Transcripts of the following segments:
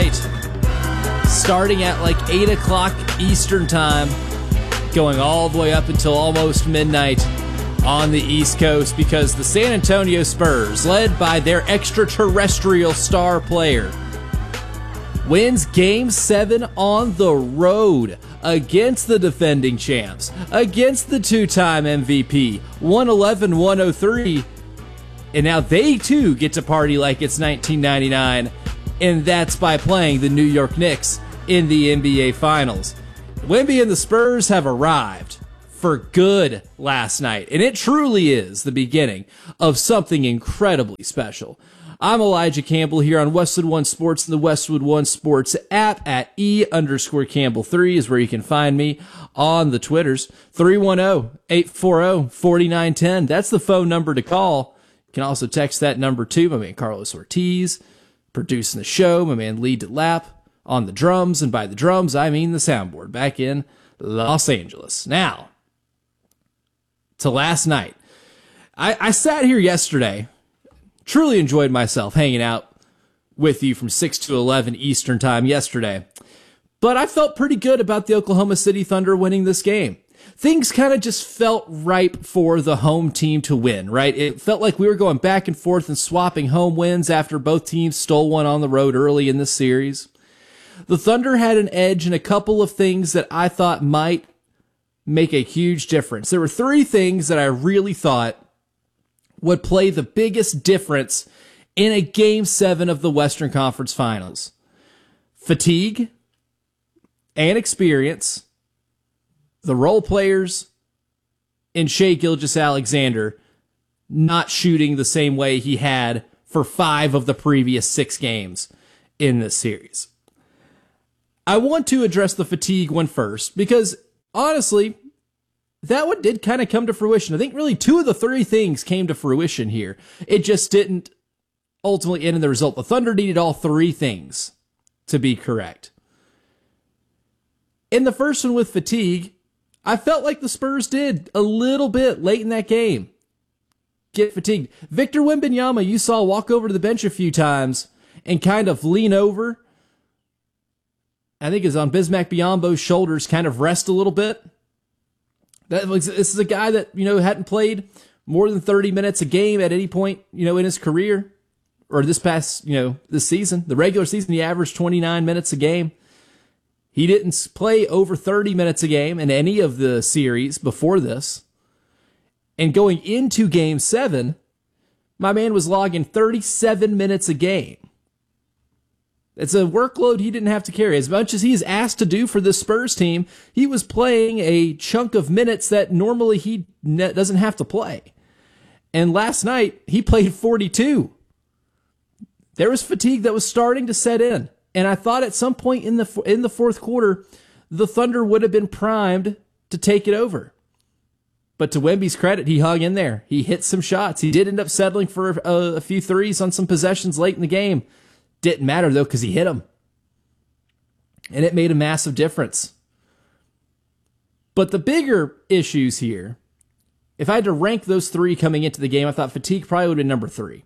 night, starting at like 8 o'clock Eastern time, going all the way up until almost midnight on the East Coast, because the San Antonio Spurs, led by their extraterrestrial star player, wins Game 7 on the road against the defending champs, against the two-time MVP, 111-103, and now they too get to party like it's 1999, and that's by playing the New York Knicks in the NBA Finals. Wemby and the Spurs have arrived for good last night, and it truly is the beginning of something incredibly special. I'm Elijah Campbell here on Westwood One Sports and the Westwood One Sports app at E_Campbell3 is where you can find me on the Twitters. 310-840-4910. That's the phone number to call. You can also text that number to my man Carlos Ortiz, producing the show, my man Lee DeLapp on the drums, and by the drums, I mean the soundboard, back in Los Angeles. Now, to last night. I sat here yesterday, truly enjoyed myself hanging out with you from 6 to 11 Eastern time yesterday. But I felt pretty good about the Oklahoma City Thunder winning this game. Things kind of just felt ripe for the home team to win, right? It felt like we were going back and forth and swapping home wins after both teams stole one on the road early in the series. The Thunder had an edge in a couple of things that I thought might make a huge difference. There were three things that I really thought would play the biggest difference in a Game 7 of the Western Conference Finals. Fatigue and experience, the role players, and Shai Gilgeous-Alexander not shooting the same way he had for 5 of the previous 6 games in this series. I want to address the fatigue one first because, honestly, that one did kind of come to fruition. I think really 2 of the 3 things came to fruition here. It just didn't ultimately end in the result. The Thunder needed all 3 things to be correct. In the first one with fatigue, I felt like the Spurs did a little bit late in that game get fatigued. Victor Wembanyama, you saw walk over to the bench a few times and kind of lean over. I think is on Bismack Biyombo's shoulders, kind of rest a little bit. This is a guy that, hadn't played more than 30 minutes a game at any point, in his career, or this past, this season. The regular season, he averaged 29 minutes a game. He didn't play over 30 minutes a game in any of the series before this. And going into Game 7, my man was logging 37 minutes a game. It's a workload he didn't have to carry. As much as he's asked to do for this Spurs team, he was playing a chunk of minutes that normally he doesn't have to play. And last night, he played 42. There was fatigue that was starting to set in. And I thought at some point in the fourth quarter, the Thunder would have been primed to take it over. But to Wemby's credit, he hung in there. He hit some shots. He did end up settling for a few threes on some possessions late in the game. Didn't matter, though, because he hit them. And it made a massive difference. But the bigger issues here, if I had to rank those 3 coming into the game, I thought fatigue probably would have been number 3.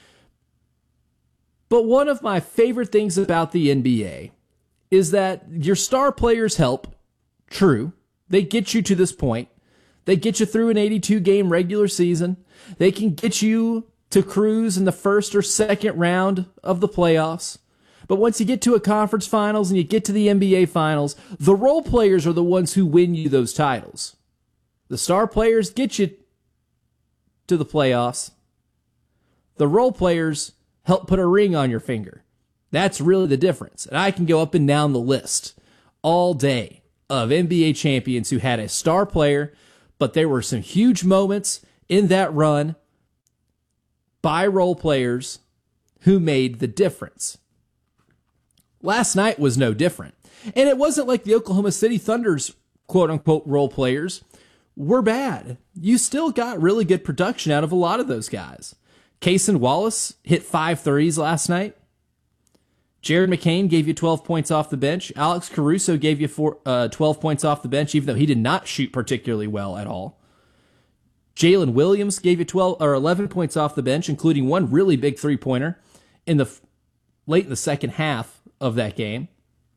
But one of my favorite things about the NBA is that your star players help. True. They get you to this point. They get you through an 82-game regular season. They can get you to cruise in the first or second round of the playoffs. But once you get to a conference finals and you get to the NBA finals, the role players are the ones who win you those titles. The star players get you to the playoffs. The role players help put a ring on your finger. That's really the difference. And I can go up and down the list all day of NBA champions who had a star player, but there were some huge moments in that run by role players who made the difference. Last night was no different. And it wasn't like the Oklahoma City Thunder's quote-unquote role players were bad. You still got really good production out of a lot of those guys. Cason Wallace hit 5 threes last night. Jared McCain gave you 12 points off the bench. Alex Caruso gave you 12 points off the bench, even though he did not shoot particularly well at all. Jalen Williams gave you 11 points off the bench, including one really big three-pointer late in the second half of that game.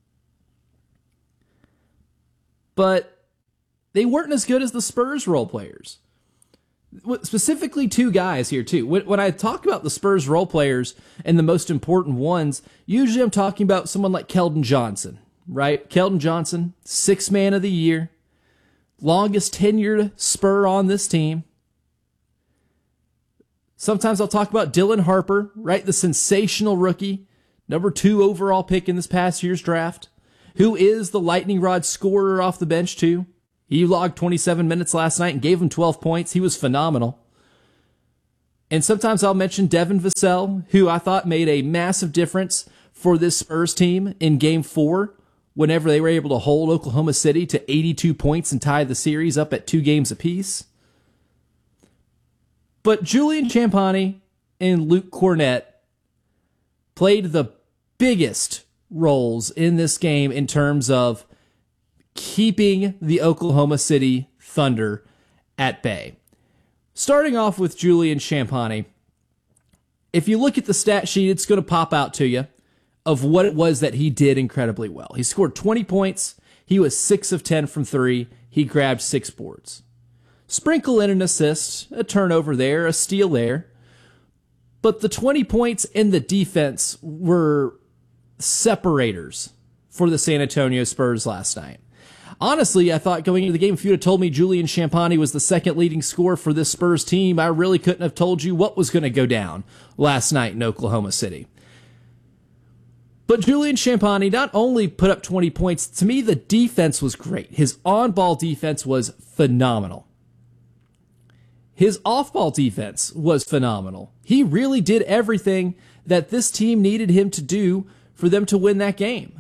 But they weren't as good as the Spurs role players. Specifically, two guys here, too. When I talk about the Spurs role players and the most important ones, usually I'm talking about someone like Keldon Johnson, right? Keldon Johnson, sixth man of the year, longest tenured Spur on this team. Sometimes I'll talk about Dylan Harper, right? The sensational rookie, number 2 overall pick in this past year's draft, who is the lightning rod scorer off the bench, too. He logged 27 minutes last night and gave him 12 points. He was phenomenal. And sometimes I'll mention Devin Vassell, who I thought made a massive difference for this Spurs team in Game 4, whenever they were able to hold Oklahoma City to 82 points and tie the series up at 2 games apiece. But Julian Champagnie and Luke Kornet played the biggest roles in this game in terms of keeping the Oklahoma City Thunder at bay. Starting off with Julian Champagnie, if you look at the stat sheet, it's going to pop out to you of what it was that he did incredibly well. He scored 20 points. He was 6 of 10 from 3. He grabbed 6 boards. Sprinkle in an assist, a turnover there, a steal there. But the 20 points in the defense were separators for the San Antonio Spurs last night. Honestly, I thought going into the game, if you had told me Julian Champagnie was the second leading scorer for this Spurs team, I really couldn't have told you what was going to go down last night in Oklahoma City. But Julian Champagnie not only put up 20 points, to me the defense was great. His on-ball defense was phenomenal. His off-ball defense was phenomenal. He really did everything that this team needed him to do for them to win that game.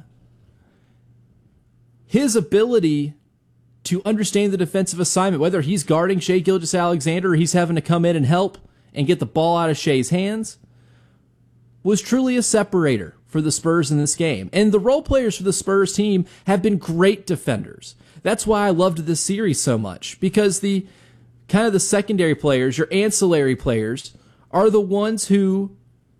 His ability to understand the defensive assignment, whether he's guarding Shai Gilgeous-Alexander or he's having to come in and help and get the ball out of Shai's hands, was truly a separator for the Spurs in this game. And the role players for the Spurs team have been great defenders. That's why I loved this series so much, because the kind of the secondary players, your ancillary players, are the ones who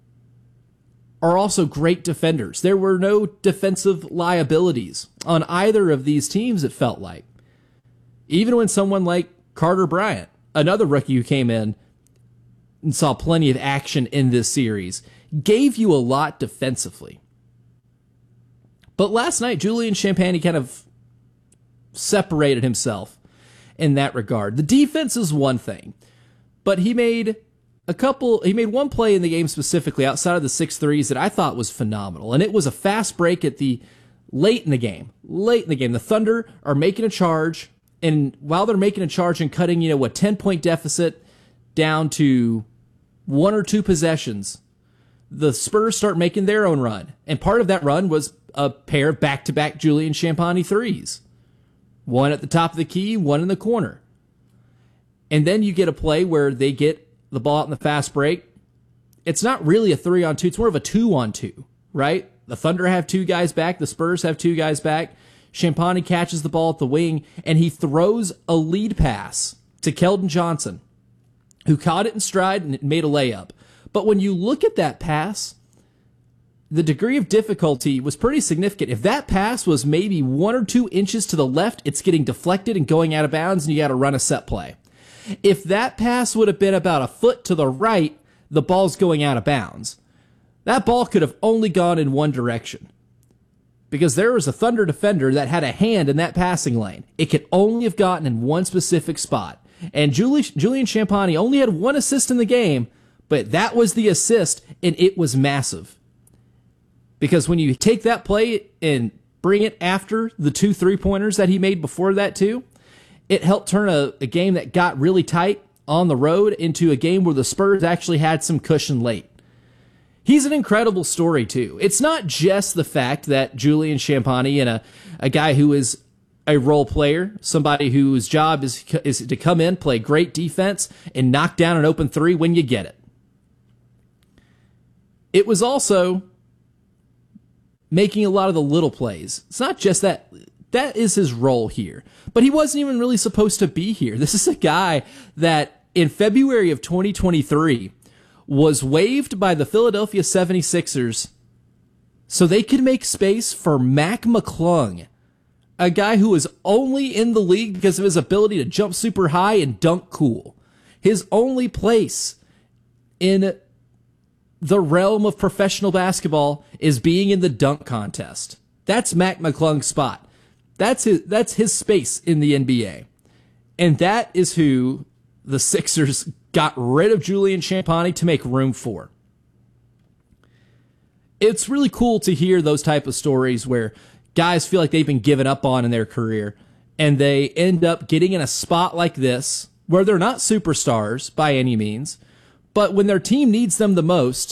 are also great defenders. There were no defensive liabilities on either of these teams, it felt like. Even when someone like Carter Bryant, another rookie who came in and saw plenty of action in this series, gave you a lot defensively. But last night, Julian Champagnie kind of separated himself in that regard. The defense is one thing, but he made one play in the game specifically outside of the 6 threes that I thought was phenomenal. And it was a fast break at the late in the game. The Thunder are making a charge, and while they're making a charge and cutting, a 10-point deficit down to 1 or 2 possessions, the Spurs start making their own run. And part of that run was a pair of back-to-back Julian Champagnie threes. One at the top of the key, one in the corner. And then you get a play where they get the ball out in the fast break. It's not really a 3-on-2. It's more of a 2-on-2, right? The Thunder have 2 guys back. The Spurs have 2 guys back. Champagnie catches the ball at the wing, and he throws a lead pass to Keldon Johnson, who caught it in stride and made a layup. But when you look at that pass, the degree of difficulty was pretty significant. If that pass was maybe 1 or 2 inches to the left, it's getting deflected and going out of bounds, and you got to run a set play. If that pass would have been about a foot to the right, the ball's going out of bounds. That ball could have only gone in one direction, because there was a Thunder defender that had a hand in that passing lane. It could only have gotten in one specific spot. And Julian Champagnie only had 1 assist in the game, but that was the assist, and it was massive. Because when you take that play and bring it after the 2 3-pointers that he made before that too, it helped turn a game that got really tight on the road into a game where the Spurs actually had some cushion late. He's an incredible story, too. It's not just the fact that Julian Champagnie and a guy who is a role player, somebody whose job is to come in, play great defense, and knock down an open 3 when you get it. It was also making a lot of the little plays. It's not just that. That is his role here. But he wasn't even really supposed to be here. This is a guy that in February of 2023 was waived by the Philadelphia 76ers so they could make space for Mac McClung, a guy who is only in the league because of his ability to jump super high and dunk cool. His only place in the realm of professional basketball is being in the dunk contest. That's Mac McClung's spot. That's his space in the NBA. And that is who the Sixers got rid of Julian Champagnie to make room for. It's really cool to hear those type of stories where guys feel like they've been given up on in their career and they end up getting in a spot like this where they're not superstars by any means, but when their team needs them the most,